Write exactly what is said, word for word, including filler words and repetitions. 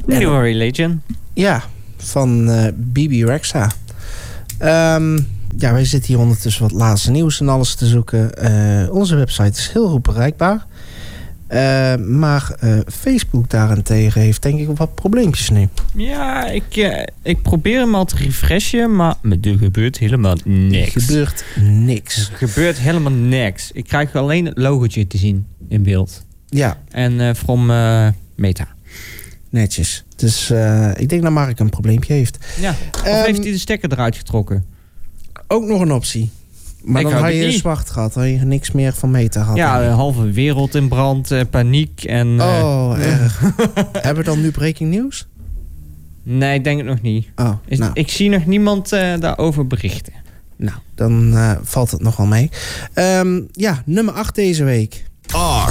Nieuwe religion. Ja, van uh, B B Rexa. Um, ja, wij zitten hier ondertussen wat laatste nieuws en alles te zoeken. Uh, onze website is heel goed bereikbaar. Uh, maar uh, Facebook daarentegen heeft denk ik wat probleempjes nu. Ja, ik, uh, ik probeer hem al te refreshen, maar er gebeurt helemaal niks. Er gebeurt niks. Er gebeurt helemaal niks. Ik krijg alleen het logootje te zien in beeld. Ja. En uh, from uh, Meta. Netjes. Dus uh, ik denk dat Mark een probleempje heeft. Ja. Of um, heeft hij de stekker eruit getrokken? Ook nog een optie. Maar ik dan had je een zwart gehad. Had je niks meer van Meta gehad. Ja, de halve wereld in brand, uh, paniek en... Uh, oh, erg. Hebben we dan nu breaking news? Nee, ik denk het nog niet. Oh, Is, nou. Ik zie nog niemand uh, daarover berichten. Nou, dan uh, valt het nog wel mee. Um, ja, nummer acht deze week. acht.